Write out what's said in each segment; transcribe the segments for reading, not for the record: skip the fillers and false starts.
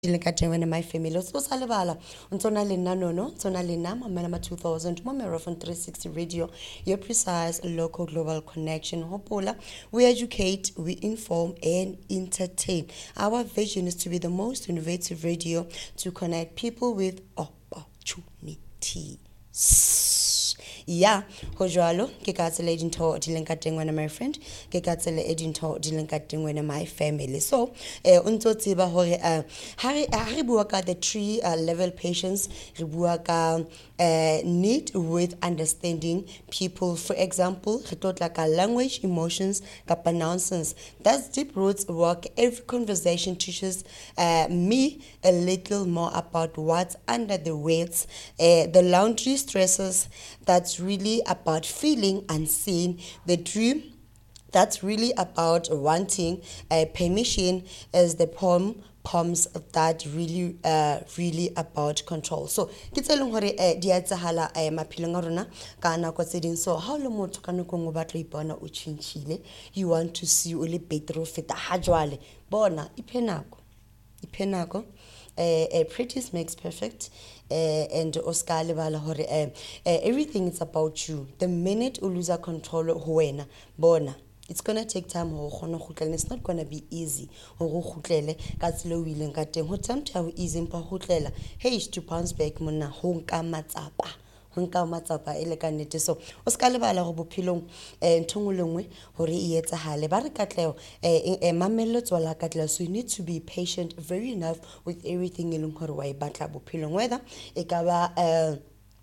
Dilekateng my family so salibala untona lena nono untona lena mamela 2000 momero from 360 radio your precise local global connection hopola we educate, we inform and entertain. Our vision is to be the most innovative radio to connect people with opportunity. Yeah, ho jwalo ke ka tsela dintho di leng ka teng wena my friend ke ka tsela dintho di leng ka teng wena my family. So o ntse tseba hore ha re bua ka the three level patience re bua ka need with understanding people. For example, re tlotla ka language, emotions kapa nonsense. That's deep roots work. Every conversation teaches me a little more about what's under the weights, the laundry stresses. That's really about feeling unseen. The dream, that's really about wanting permission, as the poems that really about control. So ke tse leng hore di a etsahala maphelong a rona ka nako tse ding. So ha o le motho ka nako nngwe o batla ho ipona o tjhentjhile, you want to see o le better ho feta ha jwale, bona iphe nako. Practice makes perfect, and Oscar lebala hore everything is about you. The minute you lose control ho wena, bona it's gonna take time ho kgona go khutlela. It's not gonna be easy ho go khutlele ka tsela o ileng ka teng ho tsamtha ho easy mpa khutlela. Hey, to bounce back mona ho nka matsapa e le ka nnete. So o ska lebala go bophelong ntho le nngwe hore e etsahale ba re katleo mamello tswala katleo. So you need to be patient very enough with everything e leng hore wa e batla bophelong, whether e ka ba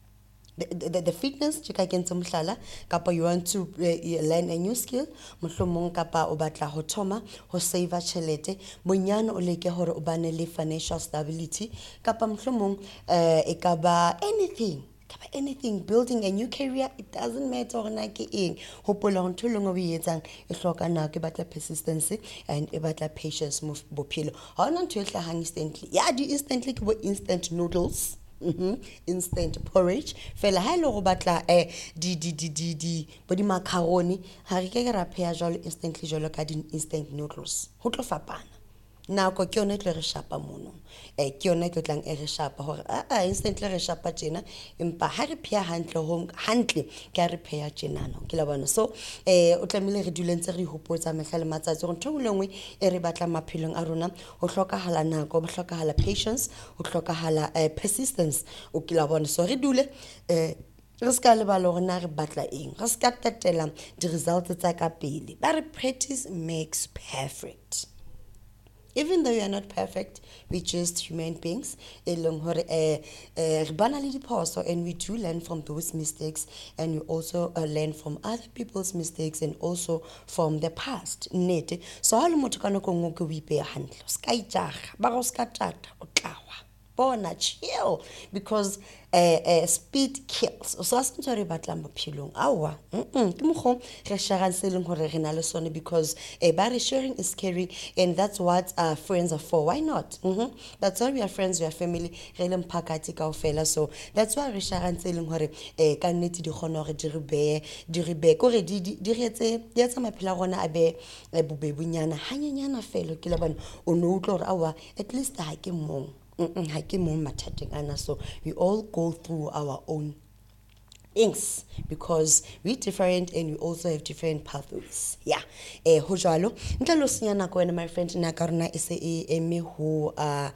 the fitness tje ka kentse mohlala kapa you want to learn a new skill, mohlomong kapa o batla ho thoma ho save tjhelete, bonyane o leke hore o bane le financial stability kapa mohlomong e ka ba anything, building a new career. It doesn't matter hore na ke eng. Hopola hore ntho e lengwe o e etsang e hloka nako, e batla persistence and e batla patience mo bophelo. Ha hona ntho e hlahang instantly. Ya di instantly ke bo instant noodles, instant porridge fela ha ile go batla di bo di macaroni ha re ke ra pheya jalo instantly jalo ka di instant noodles. Ho tlo fapana nako ke yone tlo re shapa mono ke yone ke tlang e re shapa hore instantly re shapa tjena empa ha re pheya hantle ke re pheya tjena no ke la bona. So o tlamile re dule ntse re hopotsa mehla le matsatsi gore ntho le nngwe e re batla maphelong a rona ho hlokahala nako, ho hlokahala patience, ho hlokahala persistence o ke la bona. So re dule re ska lebala gore na re batla eng, re ska tatela di results tsa ka pele. Ba re practice makes perfect. Even though you are not perfect, we just human beings. And we do learn from those mistakes, and we also learn from other people's mistakes and also from the past. So how long we be a handle? Sky jar, baroskatata, otlawa. Bona chill, because speed kills. So as ntse re batla maphelong awa ke mokgo re shagang se leng hore re na le sone, because ba re sharing is caring, and that's what friends are for. Why not? That's why we are friends, we are family, re le mphakati kaofela. So that's why re shagang se leng hore ka nnete di kgona hore di re be gore di re etsa maphelo a rona a be bobebunyana hanyanyana fela ke la bona o no utlwa hore awa at least ha ke mong so we all go through our own things because we're different and we also have different pathways. Yeah. Ho jwalo ntla lo senya nako wena my friend na ka rona e se e eme ho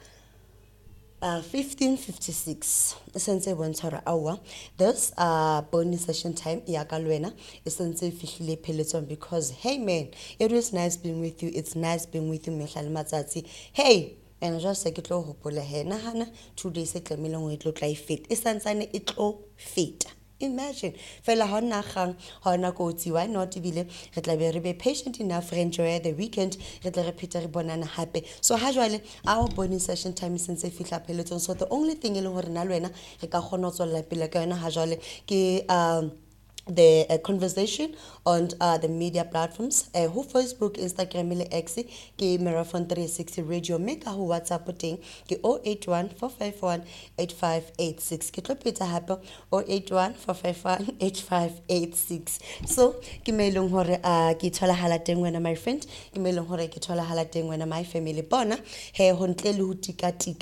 15:56 sense bontsha hore awa this bonus session time ya ka lwena e sentse fihlile pheletsong, because hey man, it was nice being with you. It's nice being with you mehla le matsatsi. Hey, and just ke tlo hopola he nahana 2 days e tlamile ngwe tlo tla ifet e santsane e tlo feta. Imagine fela ha nna gang ha ona kotsi. Why not ebile re tla be re be patient enough re enjoy the weekend, re tla re pheta re bonana hape. So ha jwale our bonus session time since e fihla pheletsong, so the only thing e leng hore na le wena re ka kgona ho tswella pele ka yona ha jwale ke the conversation on the media platforms who Facebook, Instagram le X ke Marathon 360 Radio, mme ka ho WhatsApp teng ke 081 451 8586 ke tlo phetha hape 081 451 8586. So ke me eleng hore ke tholahala teng wena my friend, ke me eleng hore ke tholahala teng wena my family bona he ho ntle le ho tika